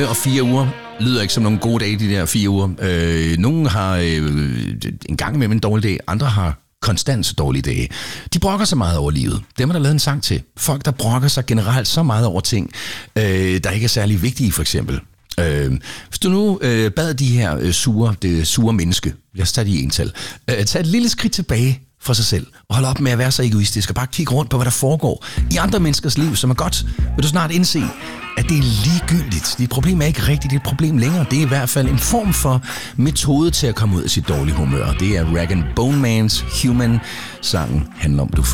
stille, og 4 uger lyder ikke som nogle gode dage, de der 4 uger. Nogle har en gang imellem en dårlig dag, andre har konstant dårlige dage. De brokker sig meget over livet. Dem er der lavet en sang til. Folk, der brokker sig generelt så meget over ting, der ikke er særlig vigtige, for eksempel. Hvis du nu bad de her det sure menneske, lad os tage de i ental, tage et lille skridt tilbage for sig selv, og holde op med at være så egoistisk, og bare kigge rundt på, hvad der foregår i andre menneskers liv, som er godt, vil du snart indse, at det er ligegyldigt. Dit problem er ikke rigtigt et problem længere. Det er i hvert fald en form for metode til at komme ud af sit dårlige humør. Det er Rag & Bone Mans Human. Sangen handler om, du